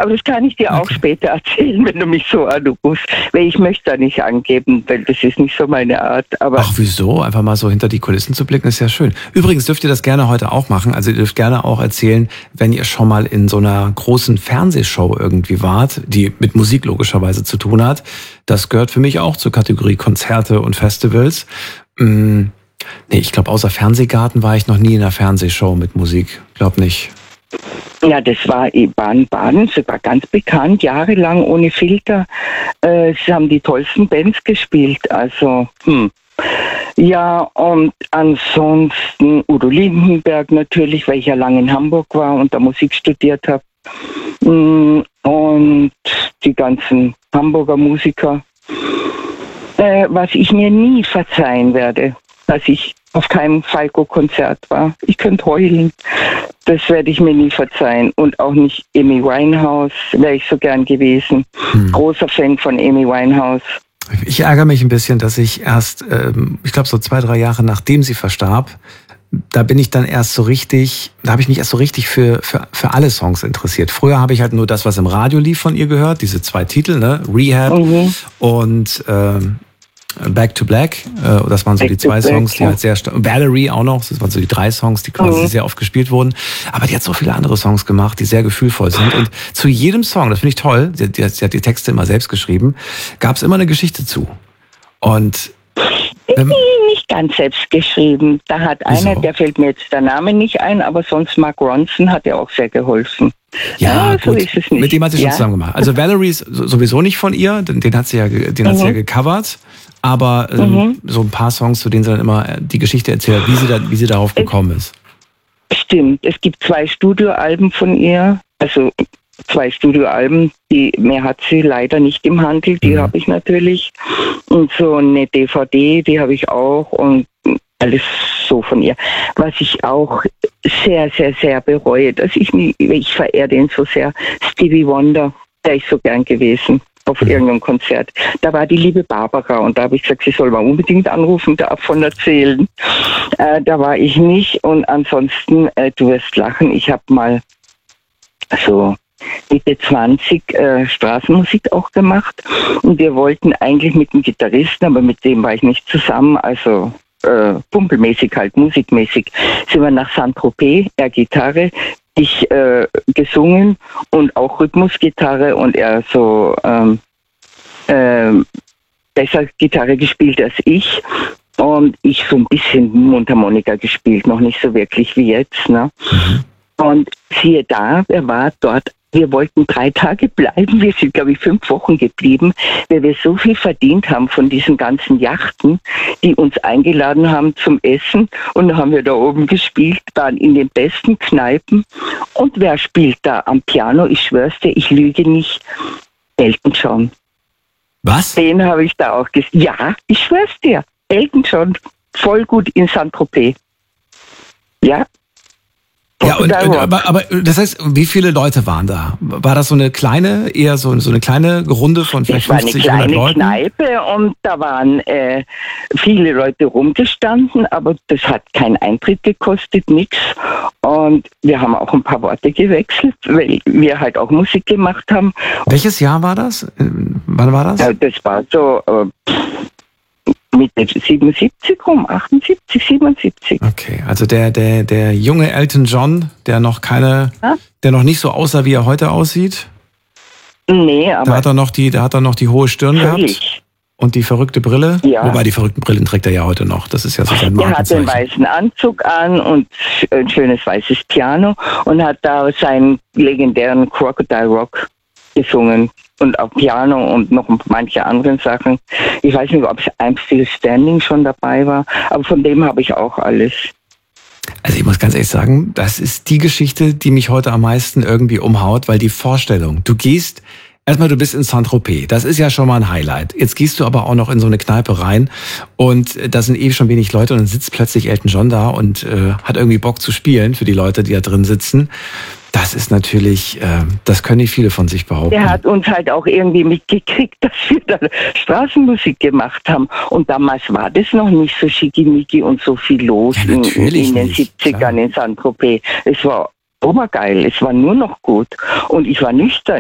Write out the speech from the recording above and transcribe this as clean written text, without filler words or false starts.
Aber das kann ich dir auch später erzählen, wenn du mich so anrufst. Weil ich möchte da nicht angeben, weil das ist nicht so meine Art. Aber ach, wieso? Einfach mal so hinter die Kulissen zu blicken, ist ja schön. Übrigens dürft ihr das gerne heute auch machen. Also ihr dürft gerne auch erzählen, wenn ihr schon mal in so einer großen Fernsehshow irgendwie wart, die mit Musik logischerweise zu tun hat. Das gehört für mich auch zur Kategorie Konzerte und Festivals. Nee, ich glaube, außer Fernsehgarten war ich noch nie in einer Fernsehshow mit Musik. Glaub nicht. ja, das war in Baden-Baden, sogar ganz bekannt, jahrelang ohne Filter. Sie haben die tollsten Bands gespielt, also Ja, und ansonsten Udo Lindenberg natürlich, weil ich ja lange in Hamburg war und da Musik studiert habe. Und die ganzen Hamburger Musiker. Was ich mir nie verzeihen werde, dass ich auf keinem Falco-Konzert war. Ich könnte heulen. Das werde ich mir nie verzeihen. Und auch nicht Amy Winehouse, wäre ich so gern gewesen. Großer Fan von Amy Winehouse. Ich ärgere mich ein bisschen, dass ich erst, ich glaube so 2-3 Jahre nachdem sie verstarb, da bin ich dann erst so richtig, da habe ich mich erst so richtig für alle Songs interessiert. Früher habe ich halt nur das, was im Radio lief von ihr gehört, diese 2 Titel, ne? Rehab und Back to Black. Das waren so die 2 Songs, die halt sehr stark. Valerie auch noch, das waren so die 3 Songs, die quasi sehr oft gespielt wurden. Aber die hat so viele andere Songs gemacht, die sehr gefühlvoll sind. Und zu jedem Song, das finde ich toll, sie hat die Texte immer selbst geschrieben, gab es immer eine Geschichte zu. Und nicht ganz selbst geschrieben. Da hat einer, der fällt mir jetzt der Name nicht ein, aber sonst Mark Ronson hat ja auch sehr geholfen. Ja, so gut. ist es nicht. Mit dem hat sie schon zusammen gemacht. Also Valerie ist sowieso nicht von ihr, den hat sie ja gecovert. Aber so ein paar Songs, zu denen sie dann immer die Geschichte erzählt, wie sie darauf gekommen ist. Stimmt, es gibt 2 Studioalben von ihr, also 2 Studioalben, mehr hat sie leider nicht im Handel, die habe ich natürlich. Und so eine DVD, die habe ich auch und alles so von ihr. Was ich auch sehr, sehr, sehr bereue, ich verehre den so sehr, Stevie Wonder, wäre ich so gern gewesen auf irgendeinem Konzert. Da war die liebe Barbara und da habe ich gesagt, sie soll mal unbedingt anrufen, davon erzählen. Da war ich nicht und ansonsten, du wirst lachen, ich habe mal so Mitte 20 Straßenmusik auch gemacht und wir wollten eigentlich mit einem Gitarristen, aber mit dem war ich nicht zusammen, also pumpelmäßig halt, musikmäßig, sind wir nach Saint-Tropez, er Gitarre, ich gesungen und auch Rhythmusgitarre und er so besser Gitarre gespielt als ich und ich so ein bisschen Mundharmonika gespielt, noch nicht so wirklich wie jetzt, ne? Und siehe da, er war dort. Wir wollten 3 Tage bleiben. Wir sind, glaube ich, 5 Wochen geblieben, weil wir so viel verdient haben von diesen ganzen Yachten, die uns eingeladen haben zum Essen. Und dann haben wir da oben gespielt, waren in den besten Kneipen. Und wer spielt da am Piano? Ich schwör's dir, ich lüge nicht. Elton John. Was? Den habe ich da auch gesehen. Ja, ich schwör's dir. Elton John. Voll gut in Saint-Tropez. Ja. Ja, aber das heißt, wie viele Leute waren da? War das so eine kleine, eher so eine kleine Runde von vielleicht 50, 100 Leuten? Das war eine kleine Kneipe und da waren viele Leute rumgestanden, aber das hat keinen Eintritt gekostet, nichts. Und wir haben auch ein paar Worte gewechselt, weil wir halt auch Musik gemacht haben. Welches Jahr war das? Wann war das? Ja, das war so Mitte 77 rum, 78, 77. Okay, also der junge Elton John, der noch nicht so aussah, wie er heute aussieht. Nee, aber da hat er noch die hohe Stirn gehabt und die verrückte Brille. Ja. Wobei die verrückten Brillen trägt er ja heute noch. Das ist ja so sein Markenzeichen. Er hat den weißen Anzug an und ein schönes weißes Piano und hat da seinen legendären Crocodile Rock gesungen. Und auf Piano und noch manche anderen Sachen. Ich weiß nicht, ob es I'm Still Standing schon dabei war, aber von dem habe ich auch alles. Also ich muss ganz ehrlich sagen, das ist die Geschichte, die mich heute am meisten irgendwie umhaut, weil die Vorstellung, du bist in Saint-Tropez, das ist ja schon mal ein Highlight. Jetzt gehst du aber auch noch in so eine Kneipe rein und da sind schon wenig Leute und dann sitzt plötzlich Elton John da und hat irgendwie Bock zu spielen für die Leute, die da drin sitzen. Das ist natürlich, das können nicht viele von sich behaupten. Er hat uns halt auch irgendwie mitgekriegt, dass wir da Straßenmusik gemacht haben. Und damals war das noch nicht so schickimicki und so viel los in den 70ern in Saint-Tropez. Es war obergeil, es war nur noch gut. Und ich war nüchtern.